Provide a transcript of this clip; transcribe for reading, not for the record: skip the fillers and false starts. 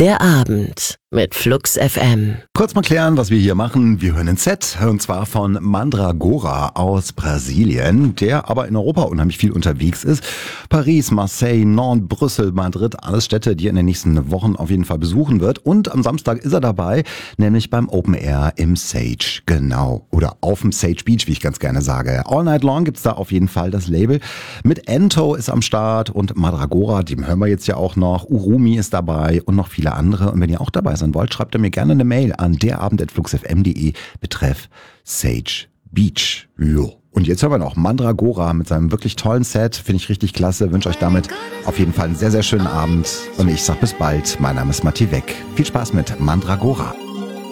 Der Abend mit Flux FM. Kurz mal klären, was wir hier machen. Wir hören ein Set, und zwar von Mandragora aus Brasilien, der aber in Europa unheimlich viel unterwegs ist. Paris, Marseille, Nantes, Brüssel, Madrid, alles Städte, die er in den nächsten Wochen auf jeden Fall besuchen wird. Und am Samstag ist er dabei, nämlich beim Open Air im Sage. Genau. Oder auf dem Sage Beach, wie ich ganz gerne sage. All Night Long gibt's da auf jeden Fall das Label. Mit Ento ist am Start und Mandragora, dem hören wir jetzt ja auch noch. Urumi ist dabei und noch viele andere. Und wenn ihr auch dabei sein wollt, schreibt ihr mir gerne eine Mail an derabend@fluxfm.de betreff Sage Beach. Jo. Und jetzt hören wir noch Mandragora mit seinem wirklich tollen Set. Finde ich richtig klasse. Wünsche euch damit auf jeden Fall einen sehr, sehr schönen Abend. Und ich sag bis bald. Mein Name ist Matti Weck. Viel Spaß mit Mandragora.